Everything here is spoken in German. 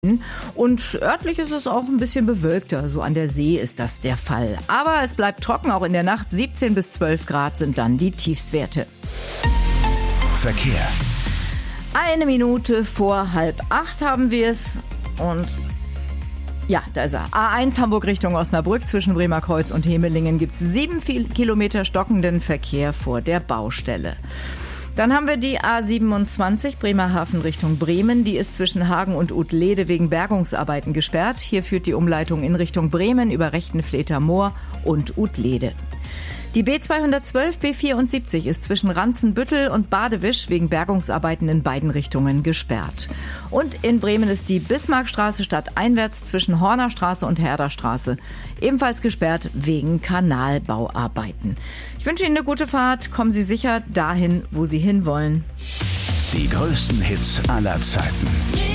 Und örtlich ist es auch ein bisschen bewölkter, so an der See ist das der Fall. Aber es bleibt trocken, auch in der Nacht. 17 bis 12 Grad sind dann die Tiefstwerte. Verkehr. 1 Minute vor 7:30 haben wir es. Und ja, da ist er. A1 Hamburg Richtung Osnabrück. Zwischen Bremerkreuz und Hemelingen gibt es 7 Kilometer stockenden Verkehr vor der Baustelle. Dann haben wir die A27 Bremerhaven Richtung Bremen. Die ist zwischen Hagen und Utlede wegen Bergungsarbeiten gesperrt. Hier führt die Umleitung in Richtung Bremen über Rechtenfleter Moor und Utlede. Die B212 B74 ist zwischen Ranzenbüttel und Badewisch wegen Bergungsarbeiten in beiden Richtungen gesperrt. Und in Bremen ist die Bismarckstraße stadteinwärts zwischen Hornerstraße und Herderstraße ebenfalls gesperrt wegen Kanalbauarbeiten. Ich wünsche Ihnen eine gute Fahrt. Kommen Sie sicher dahin, wo Sie hinwollen. Die größten Hits aller Zeiten.